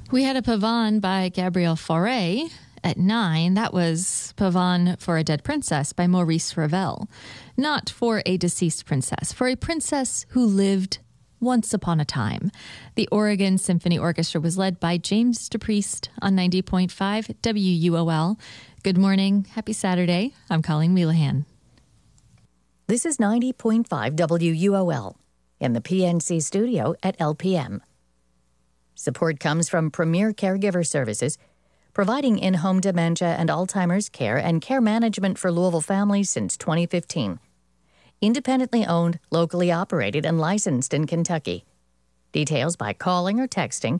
We had a Pavane by Gabriel Fauré at 9. That was Pavane for a Dead Princess by Maurice Ravel. Not for a deceased princess, for a princess who lived once upon a time. The Oregon Symphony Orchestra was led by James DePriest on 90.5 WUOL. Good morning. Happy Saturday. I'm Colleen Wheelahan. This is 90.5 WUOL in the PNC studio at LPM. Support comes from Premier Caregiver Services, providing in-home dementia and Alzheimer's care and care management for Louisville families since 2015. Independently owned, locally operated, and licensed in Kentucky. Details by calling or texting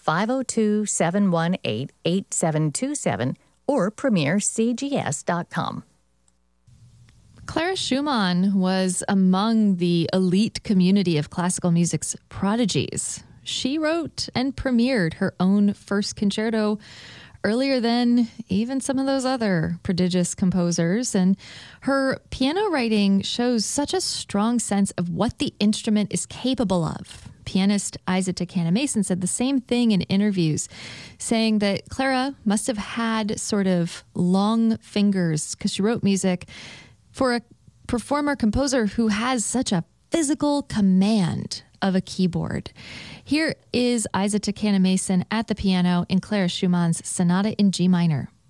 502-718-8727 or premiercgs.com. Clara Schumann was among the elite community of classical music's prodigies. She wrote and premiered her own first concerto earlier than even some of those other prodigious composers. And her piano writing shows such a strong sense of what the instrument is capable of. Pianist Isa Takana-Mason said the same thing in interviews, saying that Clara must have had sort of long fingers because she wrote music for a performer-composer who has such a physical command of a keyboard. Here is Isa Takana-Mason at the piano in Clara Schumann's Sonata in G minor.